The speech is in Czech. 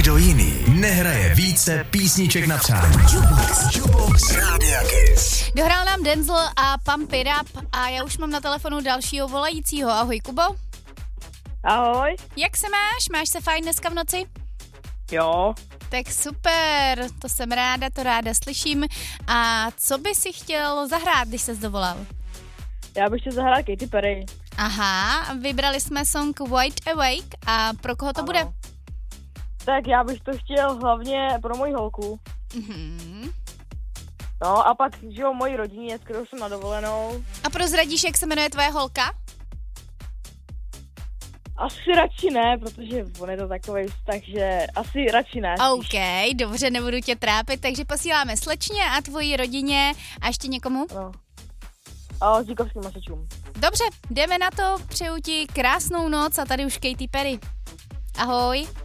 Nikdo jiný nehraje více písniček na přání. Jukebox Rádia Kiss. Dohrál nám Denzel a Pump It Up a já už mám na telefonu dalšího volajícího. Ahoj, Kubo. Ahoj. Jak se máš? Máš se fajn dneska v noci? Jo. Tak super, to jsem ráda, to ráda slyším. A co by si chtěl zahrát, když ses dovolal? Já bych chtěl zahrát Katy Perry. Aha, vybrali jsme song Wide Awake a pro koho to bude? Tak já bych to chtěl hlavně pro moji holku. Mhm. No a pak, že jo, mojí rodině, s kterou jsem na dovolenou. A prozradíš, jak se jmenuje tvoje holka? Asi radši ne, protože on je to takovej, takže asi radši ne. OK, dobře, nebudu tě trápit, takže posíláme slečně a tvojí rodině a ještě někomu? No. A s díkovským masičům. Dobře, jdeme na to, přeju ti krásnou noc a tady už Katy Perry. Ahoj.